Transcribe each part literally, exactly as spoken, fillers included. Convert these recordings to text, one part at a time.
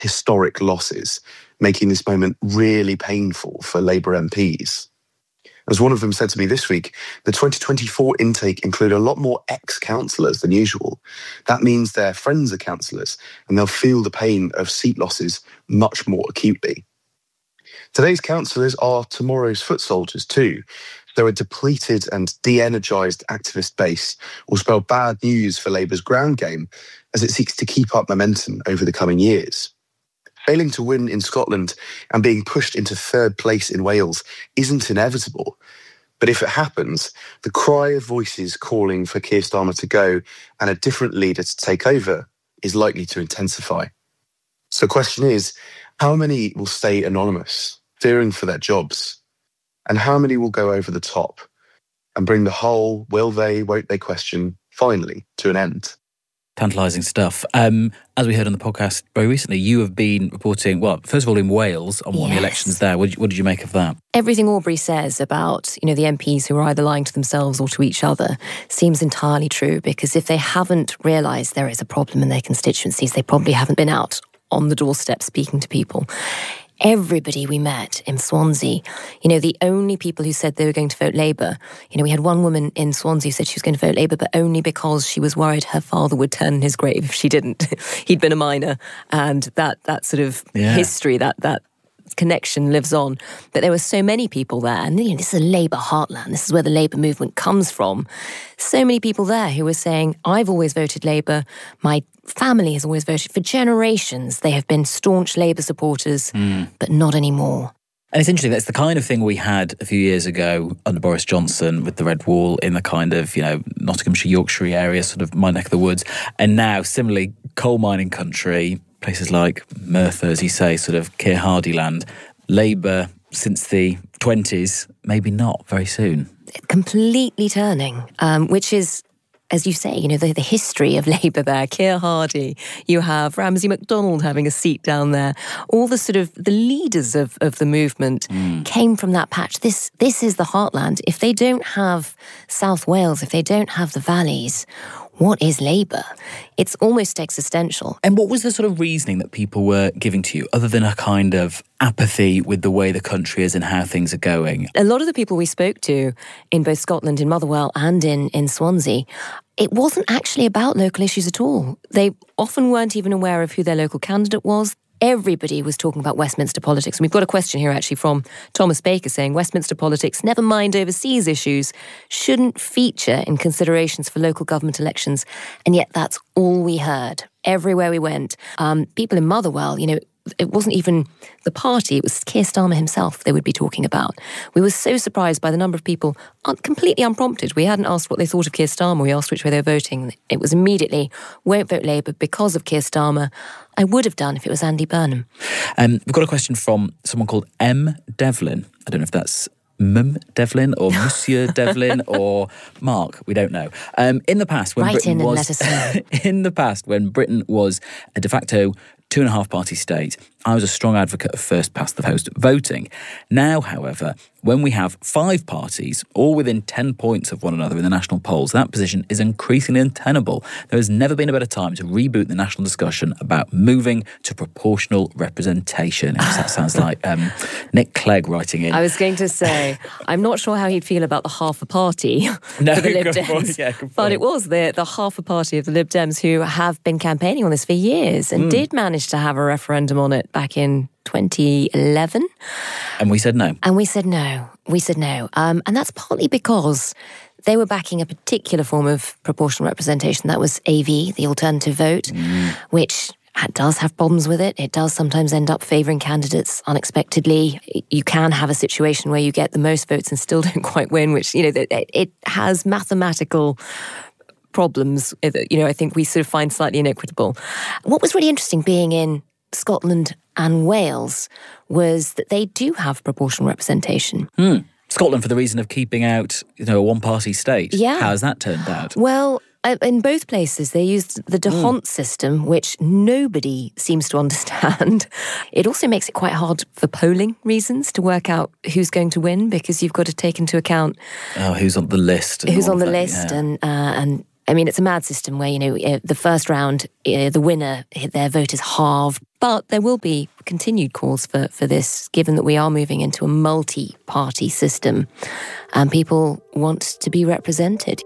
historic losses, making this moment really painful for Labour M Ps. As one of them said to me this week, the twenty twenty-four intake include a lot more ex-councillors than usual. That means their friends are councillors, and they'll feel the pain of seat losses much more acutely. Today's councillors are tomorrow's foot soldiers too. Though a depleted and de-energised activist base will spell bad news for Labour's ground game as it seeks to keep up momentum over the coming years. Failing to win in Scotland and being pushed into third place in Wales isn't inevitable. But if it happens, the cry of voices calling for Keir Starmer to go and a different leader to take over is likely to intensify. So the question is, how many will stay anonymous, fearing for their jobs? And how many will go over the top and bring the whole will they, won't they question finally to an end? Tantalising stuff. Um, as we heard on the podcast very recently, you have been reporting, well, first of all in Wales on one yes. of the elections there. What did, you, what did you make of that? Everything Aubrey says about, you know, the M Ps who are either lying to themselves or to each other seems entirely true, because if they haven't realised there is a problem in their constituencies, they probably haven't been out on the doorstep speaking to people. Everybody we met in Swansea, you know, the only people who said they were going to vote Labour, you know, we had one woman in Swansea who said she was going to vote Labour, but only because she was worried her father would turn in his grave if she didn't. He'd been a miner, and that that sort of yeah. history, that that connection lives on. But there were so many people there, and you know, this is a Labour heartland. This is where the Labour movement comes from. So many people there who were saying, I've always voted Labour, my family has always voted. For generations, they have been staunch Labour supporters, mm. but not anymore. And it's interesting, that's the kind of thing we had a few years ago under Boris Johnson with the Red Wall in the kind of, you know, Nottinghamshire, Yorkshire area, sort of my neck of the woods. And now, similarly, coal mining country, places like Merthyr, as you say, sort of Keir Hardie land, Labour since the twenties, maybe not very soon. Completely turning, um, which is, as you say, you know, the, the history of Labour there. Keir Hardie, you have Ramsay MacDonald having a seat down there. All the sort of, the leaders of, of the movement mm. came from that patch. This, this is the heartland. If they don't have South Wales, if they don't have the valleys, what is Labour? It's almost existential. And what was the sort of reasoning that people were giving to you, other than a kind of apathy with the way the country is and how things are going? A lot of the people we spoke to in both Scotland, in Motherwell and in, in Swansea, it wasn't actually about local issues at all. They often weren't even aware of who their local candidate was. Everybody was talking about Westminster politics. And we've got a question here actually from Thomas Baker saying Westminster politics, never mind overseas issues, shouldn't feature in considerations for local government elections. And yet that's all we heard everywhere we went. Um, people in Motherwell, you know, it wasn't even the party, it was Keir Starmer himself they would be talking about. We were so surprised by the number of people, completely unprompted. We hadn't asked what they thought of Keir Starmer, we asked which way they were voting. It was immediately, won't vote Labour because of Keir Starmer. I would have done if it was Andy Burnham. Um, we've got a question from someone called M. Devlin. I don't know if that's M. Devlin or Monsieur Devlin or Mark, we don't know. Um, in the past, when Write Britain in was and let us know. in the past, when Britain was a de facto two and a half party state, I was a strong advocate of first past the post voting. Now, however, when we have five parties, all within ten points of one another in the national polls, that position is increasingly untenable. There has never been a better time to reboot the national discussion about moving to proportional representation. That sounds like um, Nick Clegg writing in. I was going to say, I'm not sure how he'd feel about the half a party no, for the Lib good Dems. point, yeah, good but point. it was the, the half a party of the Lib Dems who have been campaigning on this for years and mm. did manage to have a referendum on it back in twenty eleven. And we said no. And we said no. We said no. Um, and that's partly because they were backing a particular form of proportional representation. That was A V, the alternative vote, mm. which does have problems with it. It does sometimes end up favouring candidates unexpectedly. You can have a situation where you get the most votes and still don't quite win, which, you know, it has mathematical problems, you know, I think we sort of find slightly inequitable. What was really interesting being in Scotland and Wales was that they do have proportional representation. Hmm. Scotland for the reason of keeping out, you know, a one-party state. Yeah. How has that turned out? Well, in both places, they used the d'Hondt mm. system, which nobody seems to understand. It also makes it quite hard for polling reasons to work out who's going to win, because you've got to take into account... Oh, who's on the list. Who's on the that, list yeah. and uh, and I mean, it's a mad system where, you know, the first round, the winner, their vote is halved. But there will be continued calls for, for this, given that we are moving into a multi-party system and people want to be represented.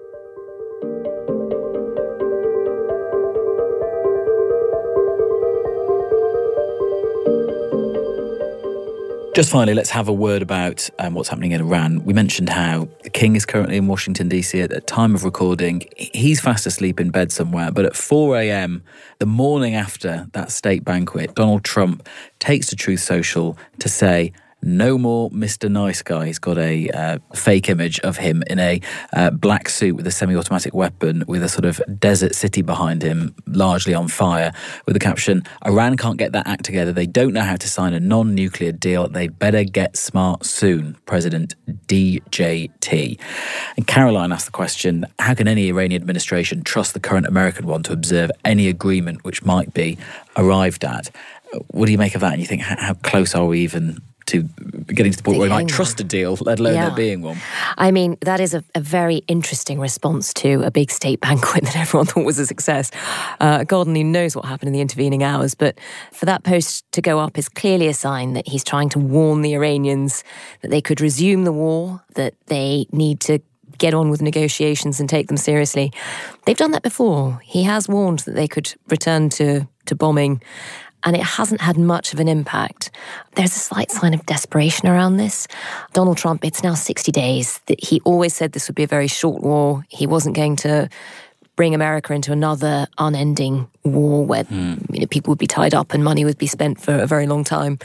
Just finally, let's have a word about um, what's happening in Iran. We mentioned how the king is currently in Washington, D C at the time of recording. He's fast asleep in bed somewhere, but at four a.m, the morning after that state banquet, Donald Trump takes to Truth Social to say, no more Mister Nice Guy. He's got a uh, fake image of him in a uh, black suit with a semi-automatic weapon with a sort of desert city behind him, largely on fire, with the caption, Iran can't get that act together. They don't know how to sign a non-nuclear deal. They better get smart soon. President D J T. And Caroline asked the question, how can any Iranian administration trust the current American one to observe any agreement which might be arrived at? What do you make of that? And you think, how, how close are we even to getting to the point where we might trust a deal, let alone yeah. there being one? I mean, that is a, a very interesting response to a big state banquet that everyone thought was a success. Uh, God only knows what happened in the intervening hours, but for that post to go up is clearly a sign that he's trying to warn the Iranians that they could resume the war, that they need to get on with negotiations and take them seriously. They've done that before. He has warned that they could return to, to bombing, and it hasn't had much of an impact. There's a slight sign of desperation around this. Donald Trump, it's now sixty days. He always said this would be a very short war. He wasn't going to bring America into another unending war where mm. you know, people would be tied up and money would be spent for a very long time.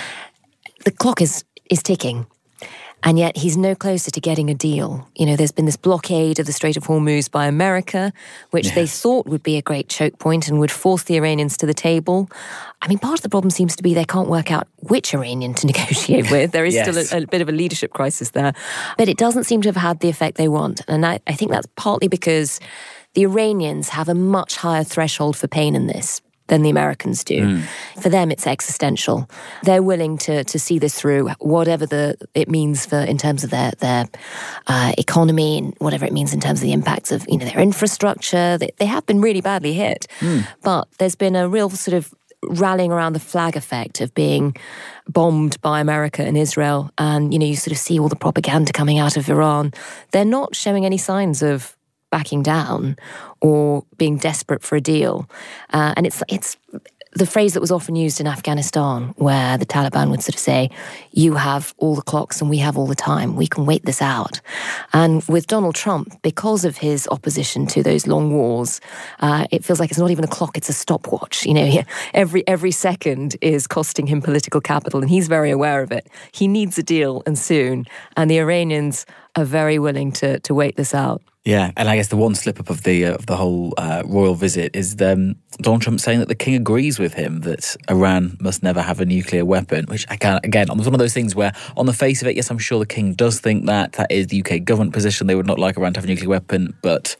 The clock is is ticking. And yet he's no closer to getting a deal. You know, there's been this blockade of the Strait of Hormuz by America, which yeah. they thought would be a great choke point and would force the Iranians to the table. I mean, part of the problem seems to be they can't work out which Iranian to negotiate with. There is yes. still a, a bit of a leadership crisis there. But it doesn't seem to have had the effect they want. And I, I think that's partly because the Iranians have a much higher threshold for pain in this than the Americans do. Mm. For them, it's existential. They're willing to to see this through, whatever the it means for in terms of their their uh, economy and whatever it means in terms of the impacts of you know their infrastructure. They, they have been really badly hit, mm. but there's been a real sort of rallying around the flag effect of being bombed by America and Israel, and you know you sort of see all the propaganda coming out of Iran. They're not showing any signs of backing down or being desperate for a deal. Uh, and it's it's the phrase that was often used in Afghanistan, where the Taliban would sort of say, you have all the clocks and we have all the time. We can wait this out. And with Donald Trump, because of his opposition to those long wars, uh, it feels like it's not even a clock, it's a stopwatch. You know, every every second is costing him political capital, and he's very aware of it. He needs a deal, and soon. And the Iranians are very willing to to wait this out. Yeah, and I guess the one slip-up of the uh, of the whole uh, royal visit is um, Donald Trump saying that the king agrees with him that Iran must never have a nuclear weapon, which, again, again, it's one of those things where, on the face of it, yes, I'm sure the king does think that. That is the U K government position. They would not like Iran to have a nuclear weapon, but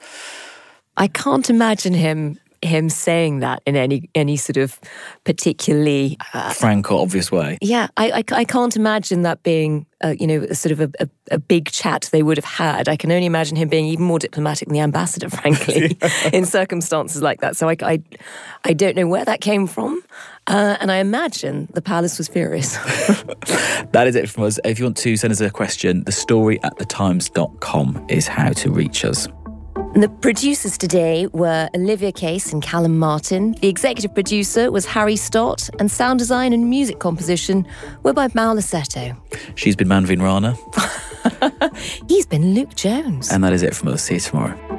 I can't imagine him him saying that in any any sort of particularly uh, frank or obvious way. Yeah, I, I, I can't imagine that being uh, you know a sort of a, a, a big chat they would have had. I can only imagine him being even more diplomatic than the ambassador, frankly, in circumstances like that. So I, I, I don't know where that came from, uh, and I imagine the palace was furious. That is it from us. If you want to send us a question, the story at the times dot com is how to reach us. The producers today were Olivia Case and Callum Martin. The executive producer was Harry Stott, and sound design and music composition were by Mal Lassetto. She's been Manveen Rana. He's been Luke Jones. And that is it from us. See you tomorrow.